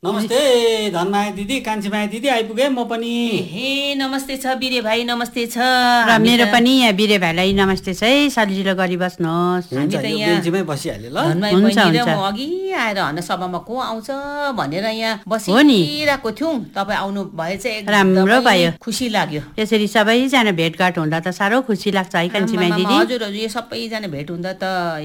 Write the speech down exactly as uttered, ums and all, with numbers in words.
नमस्ते धनमाया दिदी, कान्छीमाया दिदी, आइपुगे म पनि। हे नमस्ते छ बिरे भाइ, नमस्ते छ। र मेरो पनि यहाँ बिरे भाइलाई नमस्ते छ है। सजिलो गरी बस्नुहोस्। हामी त यहाँ बेन्चमै बसिहाल्यो ल। धनमाया बहिनी र म अघि आएर हन सभामा को आउँछ भनेर यहाँ बसिरहेको थियौँ। तपाईँ आउनु भए चाहिँ राम्रो भयो, खुसी लाग्यो। यसरी सबैजना भेटघाट हुँदा त साह्रो खुसी लाग्छ है कान्छीमाया दिदी। हजुर हजुर, यो सबैजना भेट हुँदा त